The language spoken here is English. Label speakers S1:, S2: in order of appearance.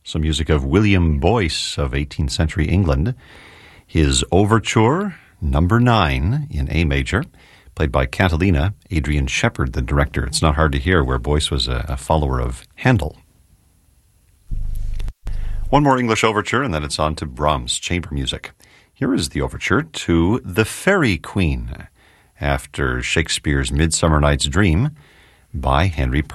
S1: Some music of William Boyce of 18th century England. His Overture, number 9 in A major, played by Catalina, Adrian Shepard, the director. It's not hard to hear where Boyce was a follower of Handel. One more English overture, and then it's on to Brahms' chamber music. Here is the overture to The Fairy Queen, after Shakespeare's Midsummer Night's Dream, by Henry Purcell.